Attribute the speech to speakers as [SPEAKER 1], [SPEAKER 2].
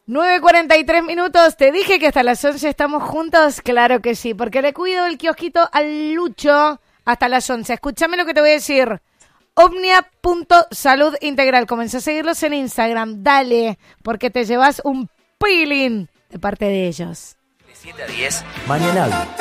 [SPEAKER 1] 9:43 minutos. Te dije que hasta las 11 estamos juntos. Claro que sí, porque le cuido el kiosquito al Lucho hasta las 11. Escúchame lo que te voy a decir. Omnia.salud integral. Comencé a seguirlos en Instagram. Dale, porque te llevas un peeling de parte de ellos.
[SPEAKER 2] De 7 a 10, Mañana.